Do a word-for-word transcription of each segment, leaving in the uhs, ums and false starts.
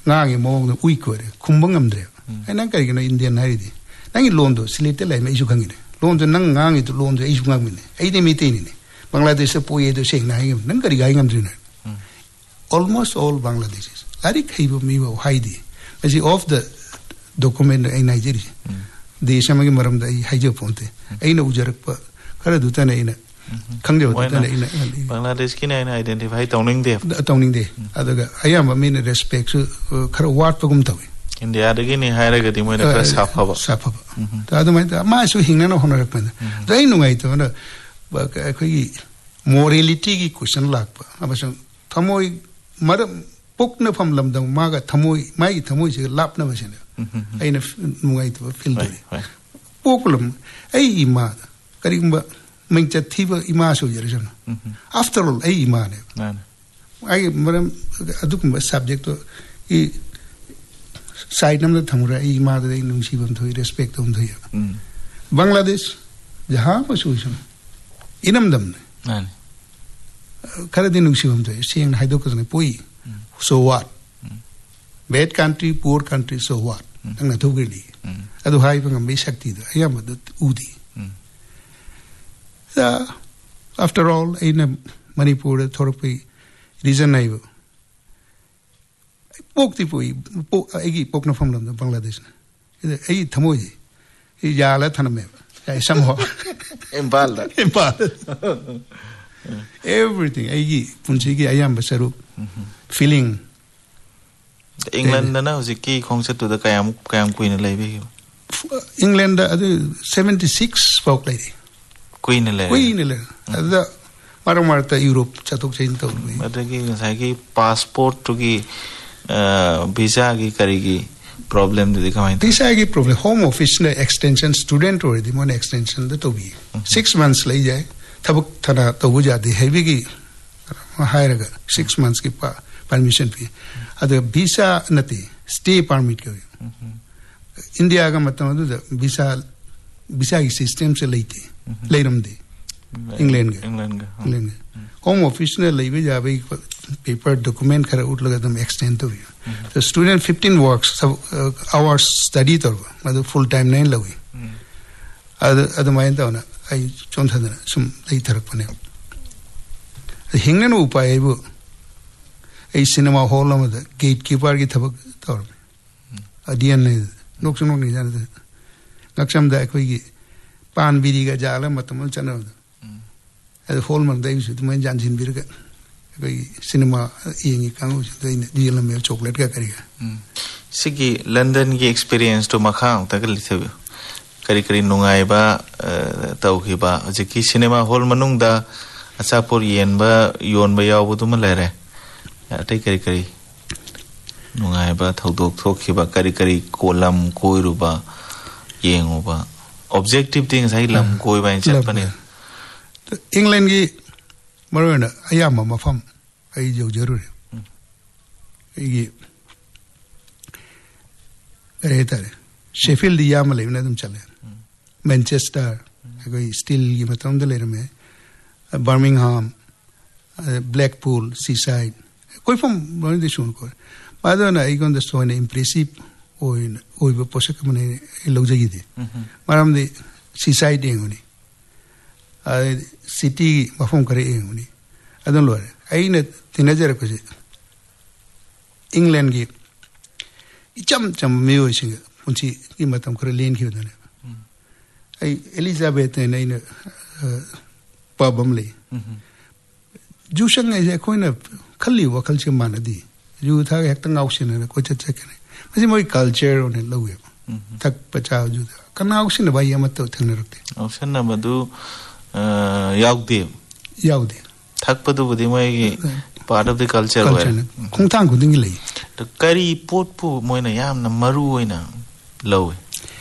ngang yung mo ng uy ko re kumbang amdre ay nang kari kina Indian hari di nang londo silite lai mai isu kangine londo nang ngang itu londo isu ngangine ay di mite ni Bangladesh sa puye do sing na hingam nang kari gai ngamdre na almost all Bangladeshis lari khaibo mi wa haidi asi of the document ay Nigeria desha magi maram da ai haijo ponte ai na ujarak pa kara duta na ina khangde duta na ina Bangladesh ki na identify tawning de tawning de adaga ayam mi ne respect su khara wat pagum tawi India da gi ni haira ga di mo na safa ba safa ba ta da mai da ma su hingna no honor pa dai nu ngai to na ba ka khoi morality ki question lak pa abasang thamoi mar pokna pham lamdang ma ga thamoi mai thamoi se lap na ba se ai na ngai to feel de pokulam ai ima karigba mengcha thiba ima so jere jana after all ai ima ne ai maram adukum subject to I side nam thamura ai ima de nungsi bam thoi respect tom thoi Bangladesh jaha pa solution inam dam ne kara din nungsi bam thoi sing haido ko ne poi so what bad country poor country so what ang na thogeli adu hai pang me shakti da ayam da udi Uh, after all, in Manipur, Thoropi, reason I poke the pui, Egi Pokna from Bangladesh. A Tamoji, Yala Taname, somehow emballed. Emballed. Everything, Egi, Punchigi, Ayam Basaru, feeling. England now is a key concept to the Kayam Kayam Queen Lady. England, seventy-six folk lady. Queen le Queen le ada maramarta Europe chatuk chain to adagi sagi passport to gi visa gi karigi problem de kamai visa gi problem home office ne extension student or the mon extension the to be six months lai jai thabuk thana to buja de heavy gi hairaga six months ki permission fee ada visa nati stay permit ko India ga matam du visa visa gi system se laite Lairam de England England England home office ne laibe jabe paper document khara utlaga dum extend to the student fifteen works uh, hours study to madu full time nine lawi ad ad mai ta na ai chon thadana sum lai tharak pane hingna no upay bu ai cinema hall ma da gatekeeper gi thabak tor adian ne nok sunok ni jan ngaksam da koi gi pan biri ga jala matamul channel the whole man they should man jan jin bir ga cinema yengi kangu dai dial me chocolate ga kariga sigi London gi experience to makhang tagal lithabi kari kari nungai ba tauhi ba jiki cinema hall manung da achapur yen ba yon ba yaw bu ma lere atai kari kari nungai ba thodok thokhi ba kari kari kolam koiru ba yengu ba objective things I lam koi ba chat pane England gi marona ayama mafam ai jo jarur ai retare Sheffield yam le na dum chale Manchester ai still gi matam de le me Birmingham Blackpool seaside koi fam bani de shun ko padana ai gon de so ne impressive oin oiba posak mane lojagi de maram de seaside engoni a city mafum kare engoni adon lo aina tinajar ko England gi icham cham meo singa punchi ki matam kare len ki dane ai Elizabeth ne ina pabam le jusang ai ko na khali wa khal che manadi ju tha ek tang option ne ko cha cha kane masi moi culture on lowe tak pachao ju kana option ba yama to thang rakte option na madu yaugde yaugde thak padu budi moi part of the culture wa khongthang guding le to kari pot pu moi na yam na maru oina lowe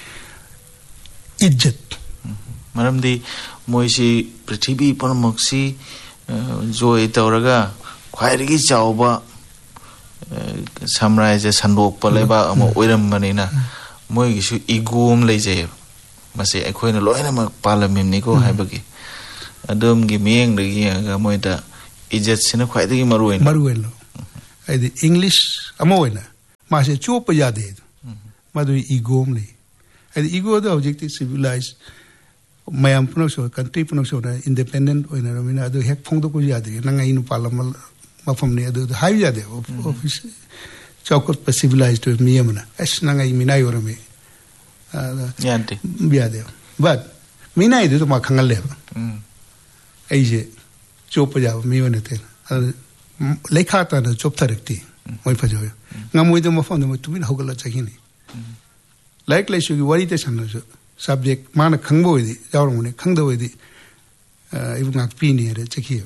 ijjat maram di moi si prithvi parmaksi joy tawraga khwairigi chawba samurai sandok paleba ama oiram manina moi gisu igum leje mase ekhoina loina ma parliament ni ko haibagi adom gi meng de gi ga moi da ijat sina khwaidagi maruin maruin lo ai English amoina मासे chop याद है मधु ego में अरे ego तो objective civilised ma'am पुनः सो country पुनः सो ना independent होने ना मिना अदो हेक फोंग तो कुछ याद है नंगा इनु पार्लियामेंट मफम ने अदो हाई याद है ऑफिस चौकट पर सिविलाइज तो मियम ना ऐस नंगा इमिना योर में याद है याद है बट मिना इधर तो माँ खंगल ले ऐसे चोप जाओ मियो ने थे लेखा था ना चोप था रखती वही फजोयो ना मुझे तो मफम ने तुम्हें होगला चाहिए नहीं लाइक लाइक शुगी वारी ते सन्ना जो सब्जेक्ट माना खंगबो इदी जाओ मुने खंगदो इदी इब नाक पीनी है चाहिए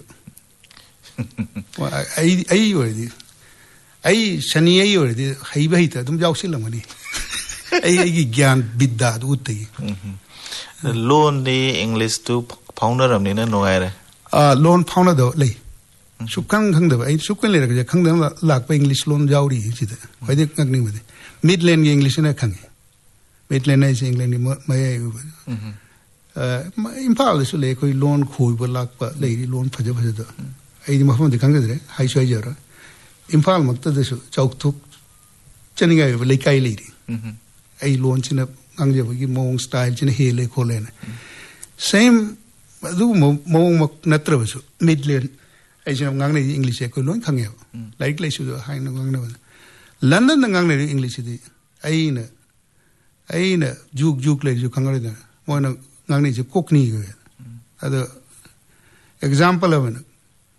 आई आई हो इदी आई शनि आई हो इदी हाई बही था तुम जाओ सिलम नहीं आई आई की ज्ञान विद्या दूते ही लोन दे इंग्लिश तो फाउंडर हमने ना नो आये रहे आ लोन फाउंडर दो ले सुकंग खंगदो आई सुकंग ले रखे खंगदो लाख पे इंग्लिश लोन जाओ रही है चीज़ वही देख नक नहीं बदे मिडलैंड की इंग्लिश ने खंगे मिडलैंड है इंग्लैंड में मैं इम्फाल से ले कोई लोन खोई पर लाख पर ले लोन फजे फजे तो आई मफम दिखांगे दे हाई शॉय जरा इम्फाल मत तो देशो चौक थुक चनी गए ले काई ले रही आई लोन चिन्ह अंग्रेज़ की मोंग स्टाइल चिन्ह हेले खोले ना सेम अदु मोंग मक नत्र बसो मिडलैंड ऐसे हम गांगने इंग्लिश है कोई लोन खंगे हो लाइक ले शुद्ध हाई न गांगने बना लंदन न गांगने इंग्लिश थी आई न आई न जुग जुग ले जो खंगे ना वो न गांगने जो कोकनी है अदु एग्जाम्पल है ना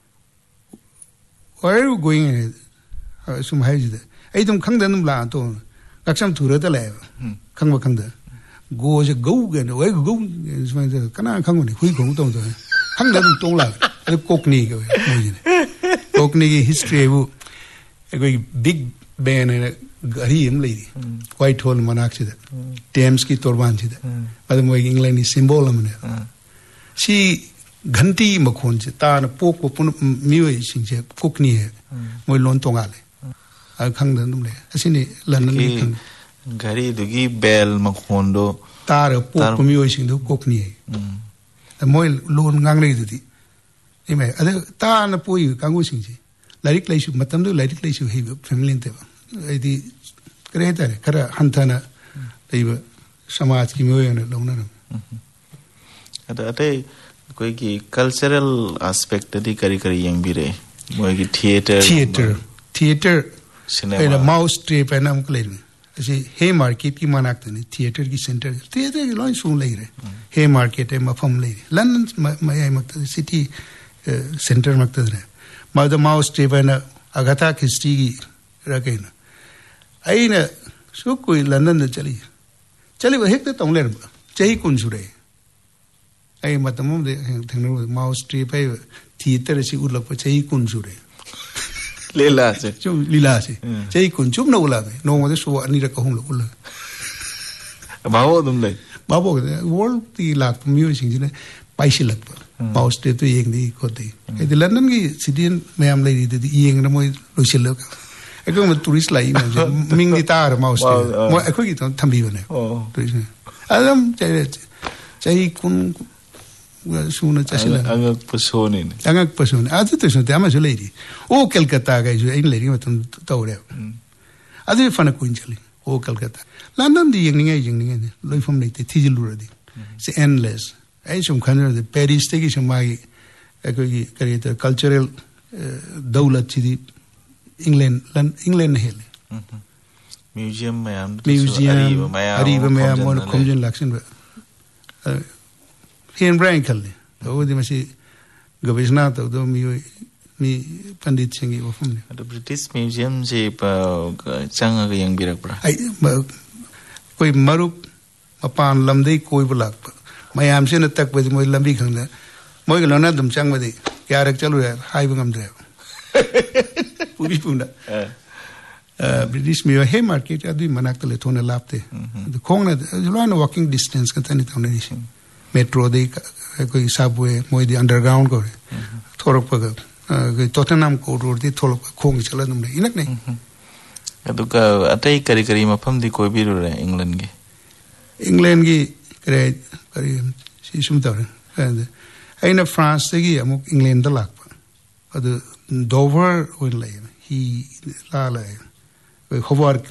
where are you going ahead sum hai jide ai tum khang dan la to aksam thura ta la khang ba khang da go je go ge no wai go sum de kana khang ni hui gong tong to khang da tong la ai kok ni ge mo ji kok ni ki history bu ai big ben ne gari em lai white hole manak chi da thames ki torban chi da bad mo england ni symbol am ne si घंटी मखोन से तान पोक पोन मिवे सिंचे कोकनी है मोय loan तोंगाले आ खंगदन दुमले असिनी London की खंग घरी दुगी bell मखोन दो तार पोक मिवे सिंग दो कोकनी है मोय लोन ngang ले दुदी इमे अदे तान पोई कांगो सिंचे लारिक लाइसु मतम दो लारिक लाइसु हे फैमिली ते इदी करे तारे करा हंथना लेब समाज की मिवे न लोन न अदे अते कोई की कल्चरल एस्पेक्ट दी करी करी यंग भी रहे मोए की थिएटर थिएटर थिएटर सिनेमा एना माउस ट्रिप एना हम क्लेम ऐसे हे मार्केट की मानाक ने थिएटर की सेंटर थिएटर की लॉन्च सुन ले रहे हे मार्केट है मफम ले लंदन मैं मत सिटी सेंटर मत रहे माउद माउस ट्रिप एना अगाथा क्रिस्टी की रखे ना आई ना सो कोई लंदन चली चली वह एक तो तंगले चाहिए कौन सुरे आई मतलब दे थंगनो माउस ट्रिप है थिएटर से उलप चाहिए कुन जुरे लीला से जो लीला से चाहिए कुन चुप न उला में नो मदे सो अनि रक हम उला बाबो तुम ले बाबो वर्ल्ड ती लाख म्यूजिक जिने पैसे लग माउस ट्रिप तो एक दी कोती ए लंदन की सिटी में हम ले दी येंग न मोय लोसिल लग एको म टूरिस्ट लाई न मिंग दी तार माउस ट्रिप मो एको की तो थंबी बने टूरिस्ट अदम चाहिए चाहिए कुन सुना चाहिए अंगक पसोने अंगक पसोने आज तो सुनते हम चले रही ओ कलकत्ता गए जो इन लेरी में तुम तो रहे आज भी फन कोई चली ओ कलकत्ता लंदन दी यंग नहीं यंग नहीं लोई फम नहीं थी थी लूर दी से एंडलेस ऐसे हम खाने वाले पेरिस तक ही समागी कोई करिए तो कल्चरल दौलत चीज़ इंग्लैंड इंग्लैंड है ले म्यूजियम में हम म्यूजियम अरीब में हम और कॉम्जन लक्षण हियन ब्राइन खल्ले तो वो दिमाग से गवेषणा तो दो मी मी पंडित सिंह वो फंडे तो ब्रिटिश म्यूजियम से चंगा के यंग बिरक पड़ा आई कोई मरुप अपान लम्बे कोई बुलाक पर मैं हमसे न तक बजे मोई लंबी खंडा मोई के लोना दम चंग बजे क्या रख चलो यार हाई बंगम दे पूरी पूरा ब्रिटिश में है मार्केट आदमी मनाक तले थोने लापते तो खोंग ना जो ना वॉकिंग डिस्टेंस का तनी तो नहीं सी मेट्रो दे कोई सबवे मोई दी अंडरग्राउंड को थोड़ा पग कोई टोटनहम को रोड दी थोड़ा खोंग चला तुमने इनक नहीं तो का अतई करी करी मफम दी कोई भी रहे इंग्लैंड की इंग्लैंड की करे करी सी सुनता है आई ना फ्रांस से की अमुक इंग्लैंड द लाख पर अद डोवर हो ले ही ला ले कोई खबर